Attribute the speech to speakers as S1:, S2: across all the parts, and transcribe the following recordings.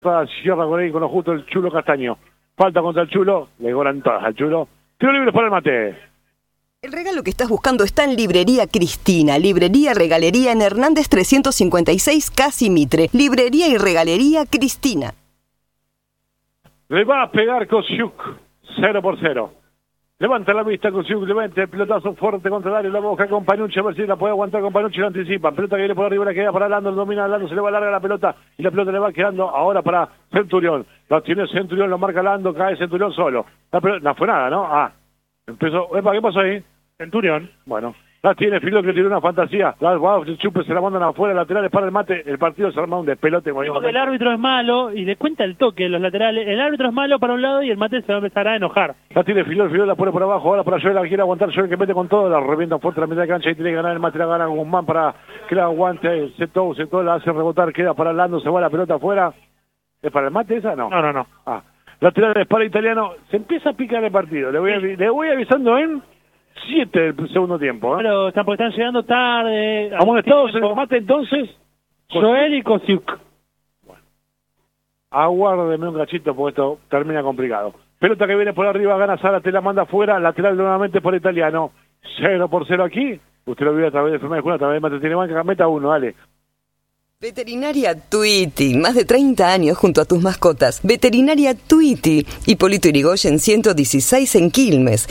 S1: todas, cierra con ahí con lo justo el Chulo Castaño. Falta contra el Chulo, le cobran todas al Chulo. Tiro libre para el Mate.
S2: El regalo que estás buscando está en Librería Cristina, librería regalería en Hernández 356, Casi Mitre. Librería y regalería Cristina.
S1: Le va a pegar Kosiuk, 0-0. Levanta la vista Kosiuk, levanta el pelotazo fuerte contra el área, la boca con Panucci, a ver si la puede aguantar con Panucci, la anticipa. Pelota que viene por arriba, la queda para Lando, lo domina Lando, se le va larga la pelota y la pelota le va quedando ahora para Centurión. La tiene Centurión, lo marca Lando, cae Centurión solo. La pelota, no fue nada, ¿no? Empezó, epa, ¿qué pasó ahí? Centurión. Bueno, la tiene Filo que tiró una fantasía. El Chupe se la mandan afuera, laterales para el Mate. El partido se arma un despelote.
S3: El árbitro es malo y le cuenta el toque los laterales. El árbitro es malo para un lado y el Mate se va a empezar a enojar.
S1: La tiene Filo la pone por abajo. Ahora para Joel, la quiere aguantar. Joel que mete con todo. La revienta fuerte a la mitad de cancha y tiene que ganar el Mate. La gana Guzmán para que la aguante. Setou la hace rebotar. Queda para Lando. Se va la pelota afuera. ¿Es para el Mate esa? No.
S3: No.
S1: Laterales para Italiano. Se empieza a picar el partido. Le voy avisando en 7 del segundo tiempo.
S3: Pero están llegando tarde.
S1: Amonestados en el Mate entonces.
S3: Joel y Kosiuk.
S1: Bueno. Aguárdeme un cachito porque esto termina complicado. Pelota que viene por arriba, gana Sara, te la manda afuera, lateral nuevamente por Italiano. 0-0 aquí. Usted lo vive a través de Enfermedad de Junta, a través de Mate tiene banca, meta uno, dale.
S2: Veterinaria Tuiti, más de 30 años junto a tus mascotas. Veterinaria Tuiti, Hipólito Yrigoyen 116 en Quilmes,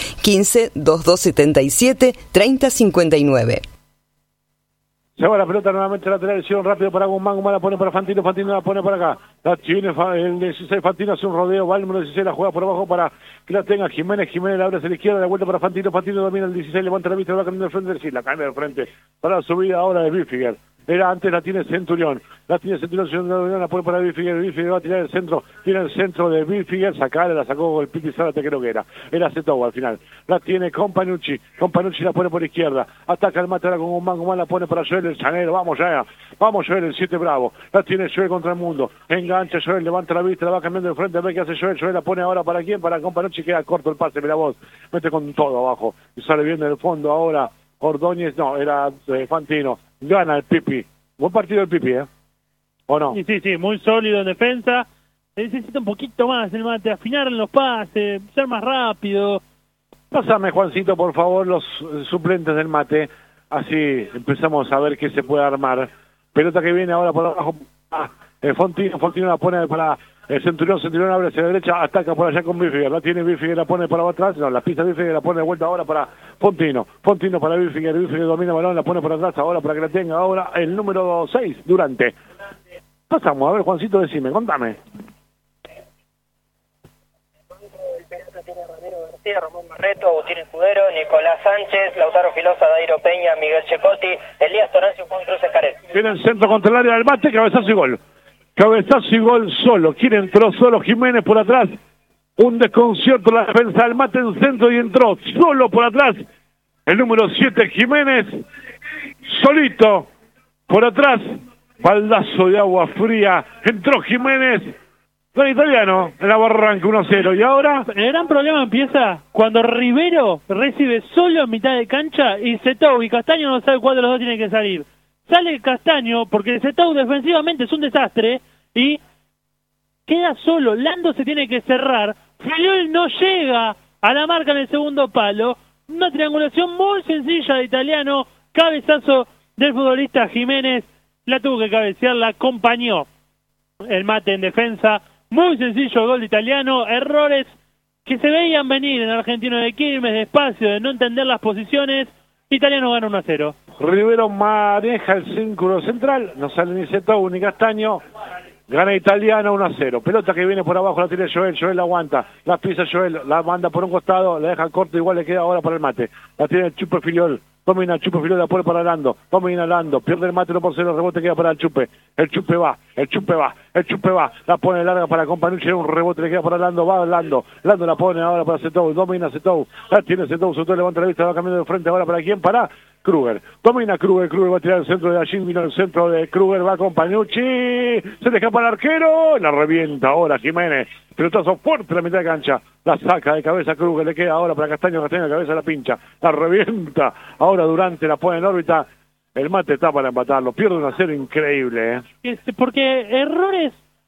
S2: 15-2277-3059.
S1: Se va la pelota nuevamente lateral, hicieron rápido para Guzmán la pone para Fantino la pone para acá. La tiene el 16, Fantino hace un rodeo, va el número 16, la juega por abajo para que la tenga Jiménez la abre hacia la izquierda, la vuelta para Fantino domina el 16, levanta la vista, va cambiando de frente, sí, la cambia de frente para la subida ahora de Bifiger. Era antes, la tiene Centurión, la pone para Bifiger va a tirar el centro, tiene el centro de Bifiger, sacarla, la sacó el Pipi Zárate, creo que era Setou al final, la tiene con Panucci la pone por izquierda, ataca el Mate ahora con Guzmán la pone para Joel, el Chanero, vamos Joel, el 7 bravo, la tiene Joel contra el mundo, engancha Joel, levanta la vista, la va cambiando de frente, a ver qué hace Joel la pone ahora para quién, para con Panucci, queda corto el pase, mira vos, mete con todo abajo, y sale bien del fondo ahora, Ordóñez, no, era Fantino, gana el Pipi. Buen partido del Pipi, ¿o no?
S3: Sí, muy sólido en defensa. Necesita un poquito más el Mate, afinar en los pases, ser más rápido.
S1: Pásame, Juancito, por favor, los suplentes del Mate. Así empezamos a ver qué se puede armar. Pelota que viene ahora por abajo. Fontino la pone para el Centurión abre hacia la derecha, ataca por allá con Bifiger, la tiene Bifiger, la pone para atrás, no, la pista Bifiger la pone de vuelta ahora para Fontino para Bifiger domina el balón, la pone por atrás ahora para que la tenga ahora el número 6, Durante. Pasamos, a ver, Juancito, decime, contame.
S4: Ramón Barreto, Agustín Escudero, Nicolás Sánchez, Lautaro Filosa, Dairo Peña, Miguel Checotti, Elías Torancio, Juan Cruz Escaret.
S1: Viene el centro contra el área del Mate, cabezazo y gol. Cabezazo y gol solo. ¿Quién entró solo? Jiménez por atrás. Un desconcierto la defensa del Mate en centro y entró solo por atrás. El número 7, Jiménez. Solito por atrás. Baldazo de agua fría. Entró Jiménez. Con Italiano en la barranca 1-0. Y ahora
S3: el gran problema empieza cuando Rivero recibe solo en mitad de cancha y Setou y Castaño no sabe cuál de los dos tiene que salir. Sale Castaño porque Setou defensivamente es un desastre y queda solo. Lando se tiene que cerrar. Filiol no llega a la marca en el segundo palo. Una triangulación muy sencilla de Italiano. Cabezazo del futbolista Jiménez. La tuvo que cabecear, la acompañó el Mate en defensa. Muy sencillo el gol de Italiano. Errores que se veían venir en el Argentino de Quilmes, despacio, de no entender las posiciones. Italiano gana 1-0.
S1: Rivero maneja el círculo central, no sale ni Setou ni Castaño, gana Italiano 1-0. Pelota que viene por abajo, la tiene Joel la aguanta, la pisa Joel, la manda por un costado, la deja corto, igual le queda ahora para el Mate. La tiene el Chupe Filiol, domina el Chupe Filiol, la pone para Lando, domina Lando, pierde el Mate 1-0, rebote queda para el Chupe va, la pone larga para Companucci, un rebote le queda para Lando, va Lando la pone ahora para Setou, domina Setou, la tiene Setou, levanta la vista, va cambiando de frente ahora para quién, para Kruger, domina Kruger va a tirar el centro de allí, vino el centro de Kruger, va con Panucci, se le escapa el arquero, la revienta ahora Jiménez, pelotazo fuerte en la mitad de cancha, la saca de cabeza Kruger, le queda ahora para Castaño de cabeza la pincha, la revienta, ahora Durante la pone en órbita, el Mate está para empatarlo, pierde 1-0 increíble,
S3: Porque errores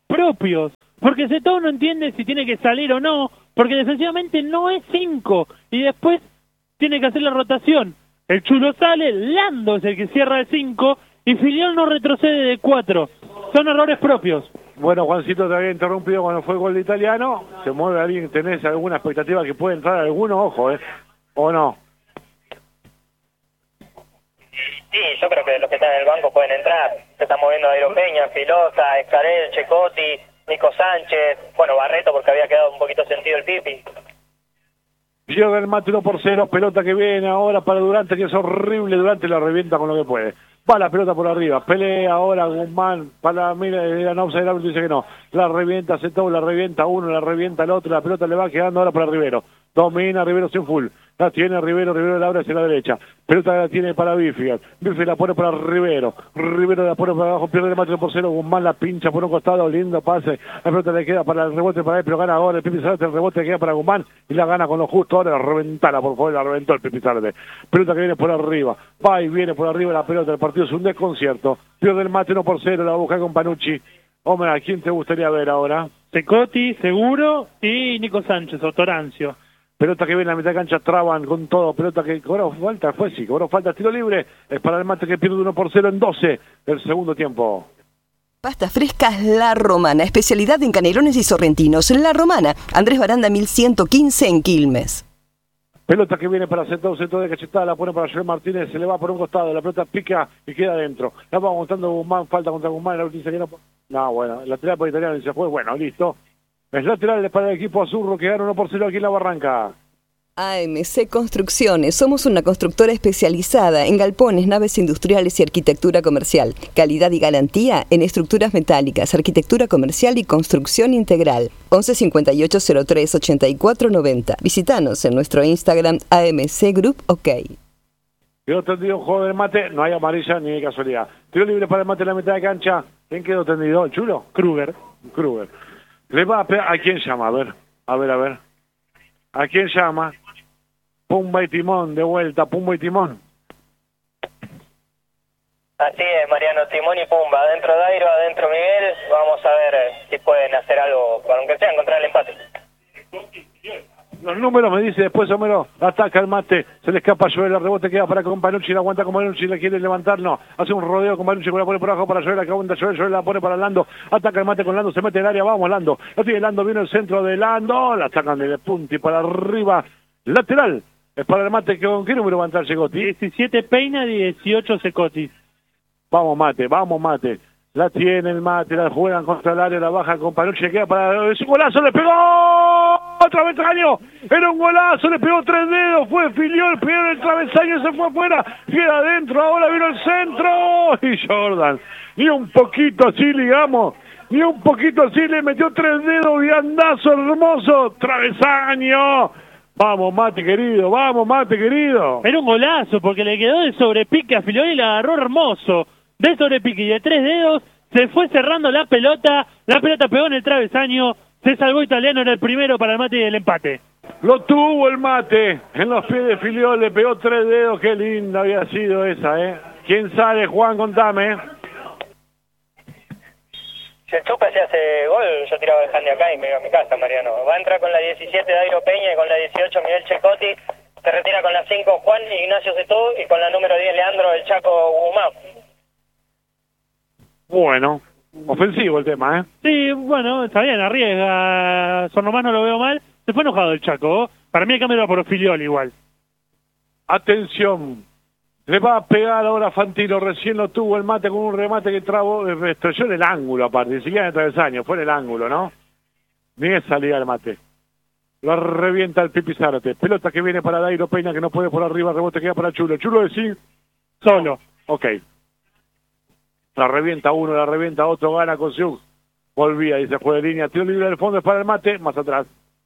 S3: propios, porque Setou no entiende si tiene que salir o no, porque defensivamente no es 5, y después tiene que hacer la rotación. El Chulo sale, Lando es el que cierra el 5, y Filiol no retrocede de 4. Son errores propios.
S1: Bueno, Juancito te había interrumpido cuando fue el gol de Italiano. ¿Se mueve alguien? ¿Tenés alguna expectativa que puede entrar alguno? Ojo, ¿o no?
S4: Sí, yo creo que los que están en el banco pueden entrar. Se están moviendo Dairo Peña, Filosa, Escarel, Checotti, Nico Sánchez, bueno, Barreto porque había quedado un poquito sentido el Pipi.
S1: Pierde el mate 1-0, pelota que viene ahora para Durante, que es horrible. Durante la revienta con lo que puede. Va la pelota por arriba, pelea ahora Guzmán, para mira, el offside, el árbitro dice que no, la revienta Setou, la revienta uno, la revienta el otro, la pelota le va quedando ahora para Rivero, domina Rivero sin full, la tiene Rivero la abre hacia la derecha, pelota la tiene para Bifield la pone para Rivero la pone para abajo, pierde el mate 1-0, Guzmán la pincha por un costado, lindo pase, la pelota le queda para el rebote para él, pero gana ahora el Pipi Zárate, el rebote queda para Guzmán y la gana con lo justo, ahora la reventala, por favor, la reventó el Pipi Zárate, pelota que viene por arriba, va y viene por arriba la pelota, el partido es un desconcierto, pierde el mate 1-0, la busca con Panucci. Hombre, ¿a quién te gustaría ver ahora?
S3: Cecotti, seguro, y Nico Sánchez o Torancio.
S1: Pelota que viene a la mitad de cancha, traban con todo, pelota que cobró falta, cobró falta, tiro libre, es para el mate que pierde 1-0 en 12 del segundo tiempo.
S2: Pastas frescas La Romana, especialidad en canelones y sorrentinos. La Romana, Andrés Baranda 1115 en Quilmes.
S1: Pelota que viene para Setou de cachetada, la pone para Joel Martínez, se le va por un costado, la pelota pica y queda adentro. La va aguantando Guzmán, falta contra Guzmán, la última que no... No, bueno, lateral para Italiano y se fue, bueno, listo. Es lateral para el equipo azurro que gana 1-0 aquí en la Barranca.
S2: AMC Construcciones, somos una constructora especializada en galpones, naves industriales y arquitectura comercial. Calidad y garantía en estructuras metálicas, arquitectura comercial y construcción integral. 11 58 03 84 90. Visítanos en nuestro Instagram AMC Group OK.
S1: Quedó tendido un juego del mate, no hay amarilla ni de casualidad. Tiro libre para el mate en la mitad de cancha. ¿Quién quedó tendido? ¿El Chulo?
S3: Kruger.
S1: Le va a pegar. ¿A quién llama? A ver. ¿A quién llama? Pumba y Timón, de vuelta, Pumba y Timón.
S4: Así es, Mariano, Timón y Pumba. Adentro Dairo, adentro Miguel. Vamos a ver si pueden hacer algo, aunque sea encontrar el empate.
S1: Los números me dice después Homero, ataca el mate, se le escapa a Joel, el rebote queda para con Panucci, la aguanta con Panucci, le quiere levantar, no, hace un rodeo con Panucci, la pone por abajo para Joel, la aguanta Joel la pone para Lando, ataca el mate con Lando, se mete en el área, vamos Lando, la tiene Lando, viene el centro de Lando, la sacan de punta y para arriba, lateral, es para el mate, ¿con qué número va a entrar Cecotti?
S3: 17 Peina, 18 Cecotti.
S1: Vamos mate. La tiene el mate, la juegan contra el área, la baja con Panucci, queda para... ¡Es un golazo! ¡Le pegó! ¡Otra vez Traño! ¡Era un golazo! ¡Le pegó 3 dedos! Fue Filiol, pegó el travesaño, se fue afuera. Queda adentro, ahora vino el centro. Y Jordan, ni un poquito así, digamos. Ni un poquito así, le metió 3 dedos, viandazo hermoso. ¡Travesaño! Vamos, mate querido.
S3: Era un golazo, porque le quedó de sobrepique a Filiol y la agarró hermoso. De sobrepique y de 3 dedos, se fue cerrando la pelota pegó en el travesaño, se salvó Italiano, era el primero para el mate y el empate.
S1: Lo tuvo el mate, en los pies de Filiol, le pegó 3 dedos, qué linda había sido esa, ¿Quién sale, Juan? Contame.
S4: Si el Chupa se hace gol, yo tiraba el hand acá y me iba a mi casa, Mariano. Va a entrar con la 17 Dairo Peña y con la 18 Miguel Checotti. Se retira con la 5 Juan Ignacio Setou y con la número 10 Leandro el Chaco Guzmán.
S1: Bueno, ofensivo el tema,
S3: Sí, bueno, está bien, arriesga. Sornomás no lo veo mal. Se fue enojado el Chaco. Para mí el cambio era por Filiol igual.
S1: Atención. Le va a pegar ahora Fantino. Recién lo tuvo el mate con un remate que estrelló en el ángulo aparte. Ni siquiera en el travesaño. Fue en el ángulo, ¿no? Ni es salida el mate. Lo revienta el Pipi Zárate. Pelota que viene para Dairo Peña que no puede por arriba. Rebote queda para Chulo. Chulo de sí.
S3: Solo.
S1: Ok. La revienta uno, la revienta otro, gana con Siuk. Volvía y se fue de línea. Tiro libre del fondo es para el mate. Más atrás.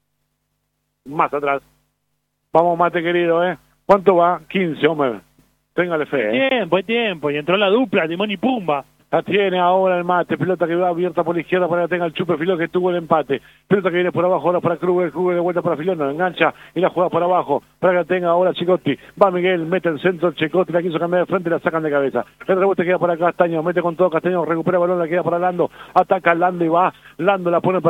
S1: Vamos, mate querido, ¿Cuánto va? 15, hombre. Téngale fe,
S3: Tiempo. Y entró la dupla, Timón y Pumba.
S1: La tiene ahora el Mate, pelota que va abierta por la izquierda para que tenga el Chupe Filón que tuvo el empate. Pelota que viene por abajo ahora para Kruger de vuelta para Filón, no engancha y la juega por abajo para que tenga ahora Chicotti. Va Miguel, mete el centro, Chicotti la quiso cambiar de frente, la sacan de cabeza. El rebote queda para Castaño, mete con todo Castaño, recupera el balón, la queda para Lando, ataca Lando y va, Lando la pone para